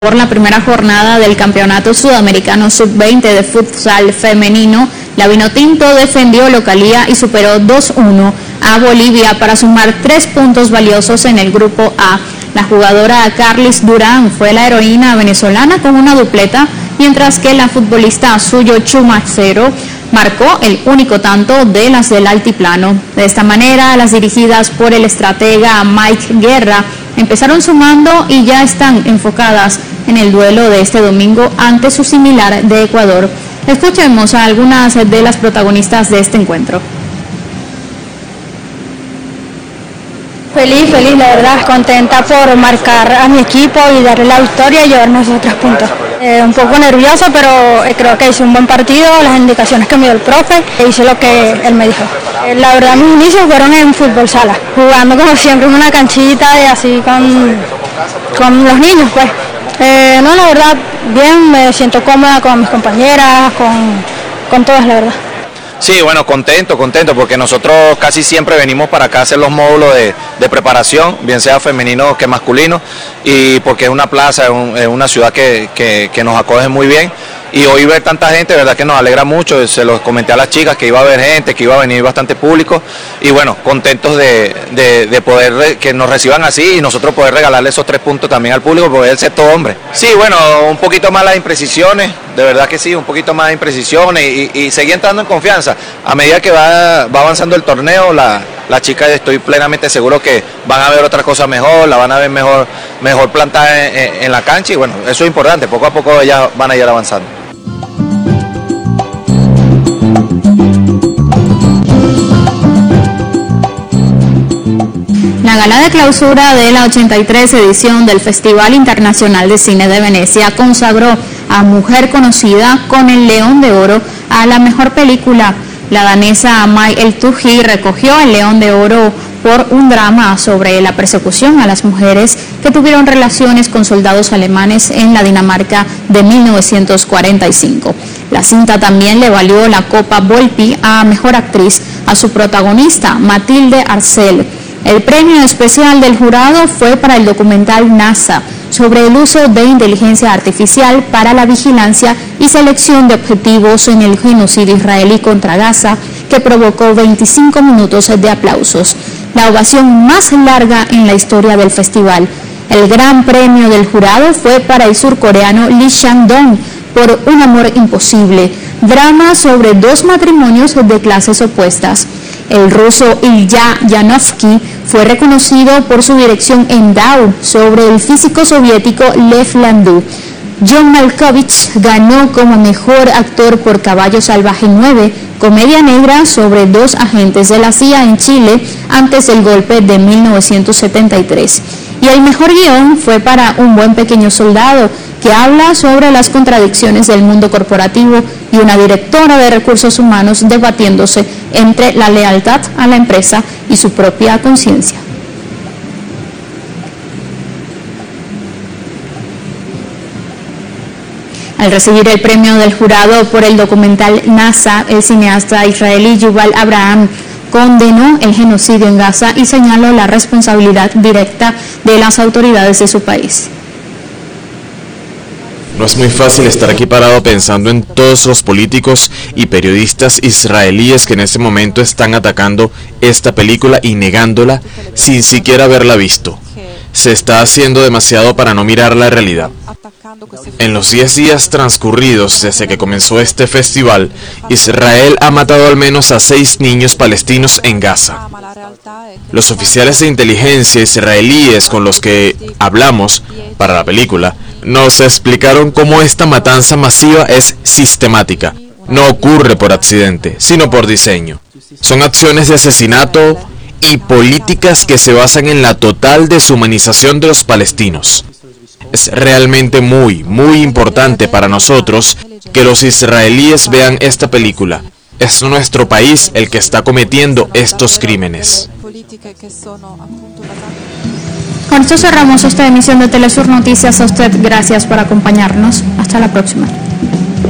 Por la primera jornada del Campeonato Sudamericano Sub-20 de futsal femenino, la Vinotinto defendió localía y superó 2-1 a Bolivia para sumar 3 puntos valiosos en el grupo A. La jugadora Carlis Durán fue la heroína venezolana con una dupleta, mientras que la futbolista Suyo Chumacero marcó el único tanto de las del altiplano. De esta manera, las dirigidas por el estratega Mike Guerra empezaron sumando y ya están enfocadas en el duelo de este domingo ante su similar de Ecuador. Escuchemos a algunas de las protagonistas de este encuentro. Feliz, la verdad, contenta por marcar a mi equipo y darle la victoria y llevarnos esos 3 puntos. Un poco nerviosa, pero creo que hice un buen partido, las indicaciones que me dio el profe, hice lo que él me dijo. La verdad, mis inicios fueron en fútbol sala, jugando como siempre en una canchita y así con los niños, pues. No, la verdad, bien, me siento cómoda con mis compañeras, con todas, la verdad. Sí, bueno, contento, porque nosotros casi siempre venimos para acá a hacer los módulos de preparación, bien sea femenino que masculino, y porque es una plaza, es una ciudad que nos acoge muy bien. Y hoy ver tanta gente, verdad que nos alegra mucho, se los comenté a las chicas que iba a haber gente, que iba a venir bastante público, y bueno, contentos de poder que nos reciban así y nosotros poder regalarle esos 3 puntos también al público, porque él es todo hombre. Sí, bueno, un poquito más las imprecisiones, de verdad que sí, un poquito más de imprecisiones y seguir entrando en confianza. A medida que va avanzando el torneo, las chicas estoy plenamente seguro que van a ver otra cosa mejor, la van a ver mejor plantada en la cancha, y bueno, eso es importante, poco a poco ellas van a ir avanzando. La gala de clausura de la 83 edición del Festival Internacional de Cine de Venecia consagró a Mujer Conocida con el León de Oro a la mejor película. La danesa Mai El-Touhi recogió el León de Oro por un drama sobre la persecución a las mujeres que tuvieron relaciones con soldados alemanes en la Dinamarca de 1945. La cinta también le valió la Copa Volpi a Mejor Actriz a su protagonista, Matilde Arcel. El premio especial del jurado fue para el documental NASA sobre el uso de inteligencia artificial para la vigilancia y selección de objetivos en el genocidio israelí contra Gaza, que provocó 25 minutos de aplausos, la ovación más larga en la historia del festival. El gran premio del jurado fue para el surcoreano Lee Chang-dong por Un amor imposible, drama sobre 2 matrimonios de clases opuestas. El ruso Ilya Yanovsky fue reconocido por su dirección en Dao sobre el físico soviético Lev Landau. John Malkovich ganó como mejor actor por Caballo Salvaje 9, comedia negra sobre 2 agentes de la CIA en Chile antes del golpe de 1973. Y el mejor guión fue para Un buen pequeño soldado, que habla sobre las contradicciones del mundo corporativo y una directora de recursos humanos debatiéndose entre la lealtad a la empresa y su propia conciencia. Al recibir el premio del jurado por el documental NASA, el cineasta israelí Yuval Abraham condenó el genocidio en Gaza y señaló la responsabilidad directa de las autoridades de su país. No es muy fácil estar aquí parado pensando en todos los políticos y periodistas israelíes que en este momento están atacando esta película y negándola sin siquiera haberla visto. Se está haciendo demasiado para no mirar la realidad. En los 10 días transcurridos desde que comenzó este festival, Israel ha matado al menos a 6 niños palestinos en Gaza. Los oficiales de inteligencia israelíes con los que hablamos para la película nos explicaron cómo esta matanza masiva es sistemática. No ocurre por accidente, sino por diseño. Son acciones de asesinato y políticas que se basan en la total deshumanización de los palestinos. Es realmente muy importante para nosotros que los israelíes vean esta película. Es nuestro país el que está cometiendo estos crímenes. Con esto cerramos esta emisión de Telesur Noticias. A usted, gracias por acompañarnos. Hasta la próxima.